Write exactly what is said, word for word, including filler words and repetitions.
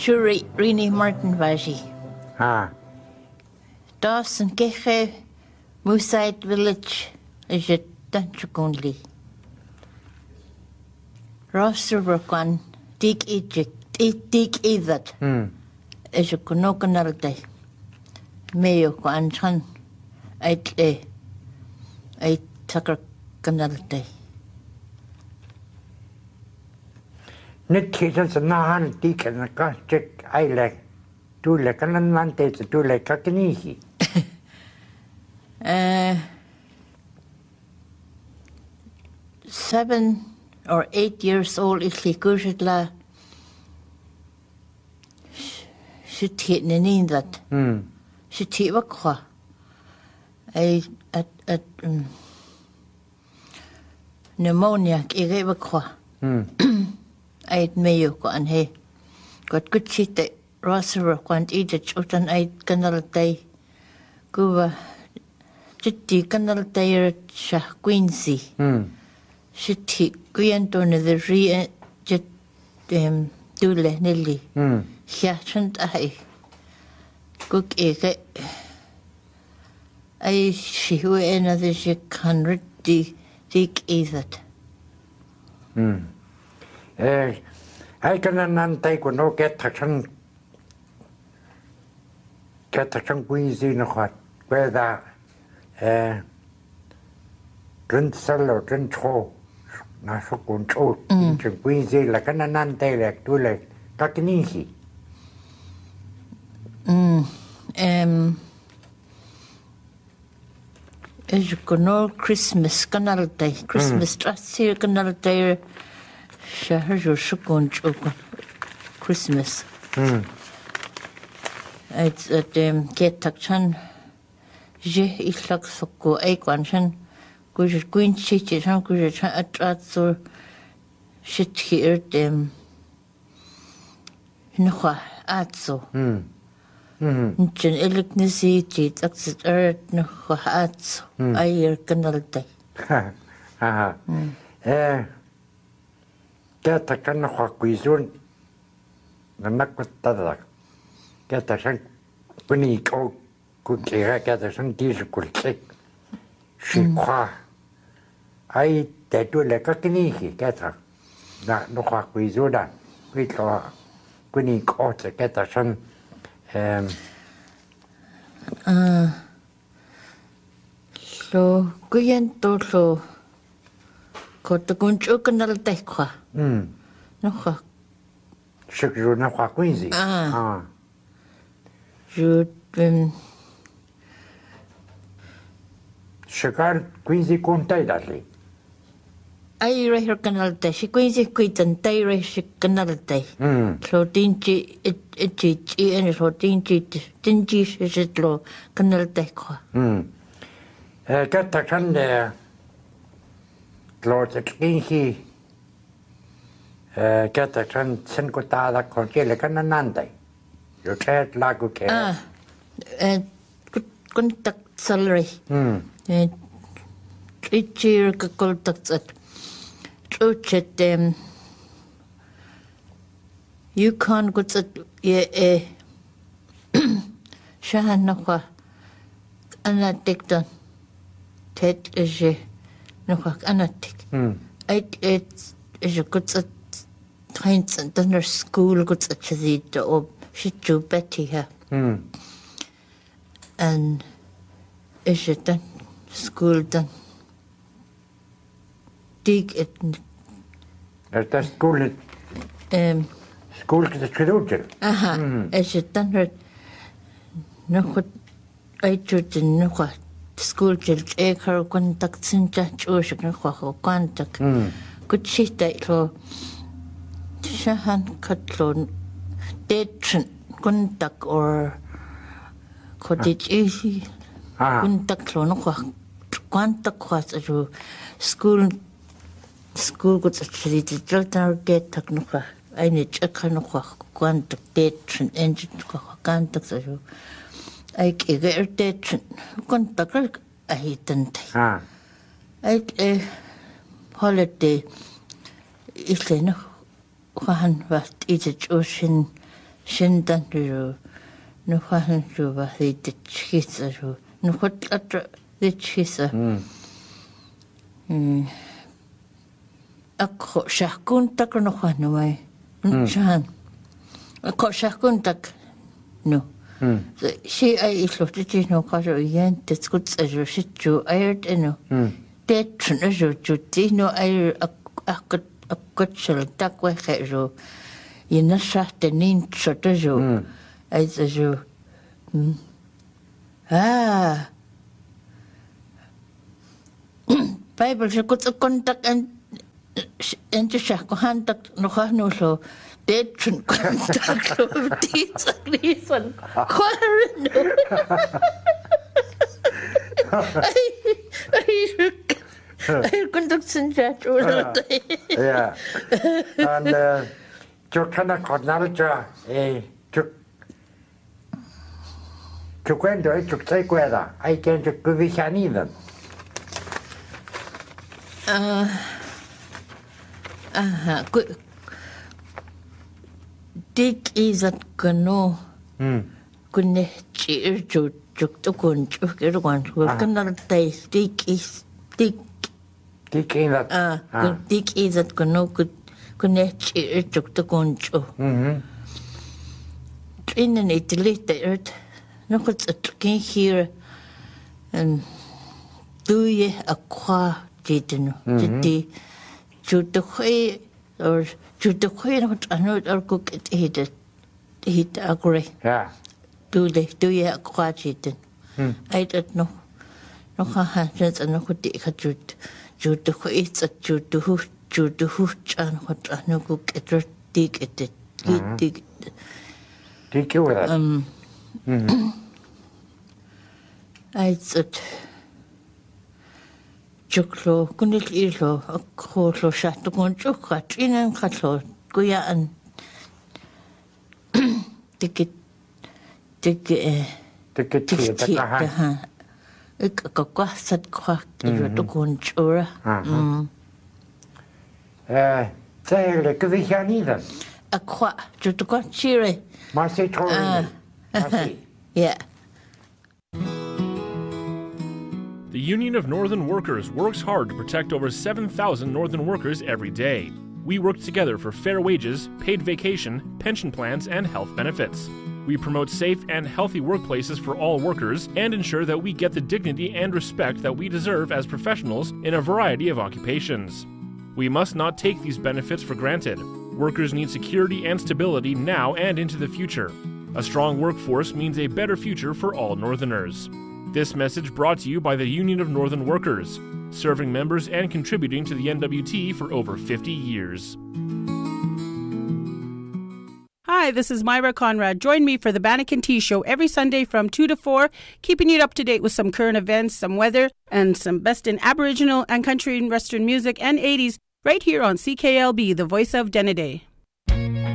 Shuri Rini Martin Vaji. Ah. Dawson Keche Mooside Village is a Tanchukunli. Roster Rokan Dig Egypt Dig Evat is a Kunokanalde. Mayo Kwanchan Ait Le Ait Tucker Kanalde. Nit kisan sa nahan tikan na ka check ay like tule kanan nante sa tule kakinihi. Uh, seven or eight years old is Likurshitla. She tit in that. Hmm. She tit wakwa. I at at um, pneumonia kige wakwa. Hmm. I mayo ko anhe. Got good shit that Rosser kwant ida chutan I kanal day. Guva Jiti kanal day sha Quincy. Hmm. Shiti Guyanton the re jet um dule nilly. Hmm. Hyachant I. Cook ege. I she who another she can read the dig either. Hmm. Eh, ay kanan nante ko no get takan get takan queasy no hot where that eh drink salo drink cho na so kun cho drink queasy la kanan nante like tu like kakinihi. Mm. Um. Is gonna Christmas canal day. Christmas dress here canal day. Shahar shukun chukun. Christmas. Hmm. It's at um get takchan. Je islak sokko aikwanshan. Kuj queen chichi chan kuj chan atrat so shit here dem. Nwa atso. Hmm. Hmm. Nchin electricity tit aksit earth no hats air canal day. Ha ha. Eh. Get takan no quizun. Na nakwatada. Get takan kuni ko kukira get takan dis kulsik. Si kwa. Ai te tu le kakinihi get tak. Na no quizuna. Kuito kuni ko te get takan um Uh, so kuyen to so ko to kun chukanal day kwa. mm No kwa. shukru na kwa quinzi. Ah. Ah. Ju um Shukar quinzi kontai dali. ai re her canal day. She quincy quitan day re she canal day. Hmm. So dinchi it it chi and so dinchi dinchi is lo canal day kwa. Hmm. Eh, get takan de Lord Kinhi. Eh, get takan sen kota kon kele kananande. You can't lagu ke. Ah. Uh, kun tak salary. Hmm. Eh, Ichir ka kontak at Uchet um you can't go at ye eh Shahan Nakwa Anatik done Ted is ye Nakwa Anatik. Hmm. It it is a good at trains and dinner school good at the or she do Betty here. Hmm. And is it done school done dig it Er das school um school ke chirurgel. aha is it done her no what I did no what school til ekar kontakt sinta church no what kontakt Hmm. good shit that so shahan katlon detchen kontakt or kodich easy Ah. kontakt lo no what kontakt was so school school goods actually the director get technical I need a kind of contact date and engine contact so I get date contact I didn't Ah. I a holiday is no one what is it ocean shindan ru no khan ru ba dit chisa ru no khot at dit chisa mm akho shakun tak no khan no mai chan akho shakun tak no she ai islotte ti no ka ro yen det skut ru shitju ayrt eno det tnu ru ti no ai ak akotshel tak we ro ina shatte nin chotte ru ai ru ah Bible je kut kontak en en je shak han tak no ha no so det tun kontak ro ti sakrisan khorin ai kontak sin chat ro yeah and uh jo kana khotnar ja eh jo jo kwendo e jo sai kweda ai ken jo kuvishaniden Uh, aha, ku dik izat kano kunne chir ju juk to kun chu ke ron ku kana tai dik is dik dik izat ah dik izat kano ku kunne chir juk to kun chu mhm in it later no ku tkin here and do ye aqua Didn't the Jude or Jude Queen or cook it heated heat agree. Yeah. Do they do ye a quadrate? I don't know. No hundreds and no good take a Jude Jude the Quaits at Jude the hooch Jude the hooch and what I no cook it or dig it. Dig it. Dig you with it. Um, I said. Chuklo kunil ilo akho lo shat kon chukha trinan khatlo kuya an ticket ticket ticket ticket ha ik ka kwa sat kwa ilo to kon chura mm eh sai le kuvishanida akwa chuto kwa chire ma se tro yeah. The Union of Northern Workers works hard to protect over seven thousand Northern workers every day. We work together for fair wages, paid vacation, pension plans, and health benefits. We promote safe and healthy workplaces for all workers and ensure that we get the dignity and respect that we deserve as professionals in a variety of occupations. We must not take these benefits for granted. Workers need security and stability now and into the future. A strong workforce means a better future for all Northerners. This message brought to you by the Union of Northern Workers, serving members and contributing to the N W T for over fifty years. Hi, this is Myra Conrad. Join me for the Banneker Tea Show every Sunday from two to four, keeping you up to date with some current events, some weather, and some best in Aboriginal and country and Western music and eighties right here on C K L B, the voice of Denneday.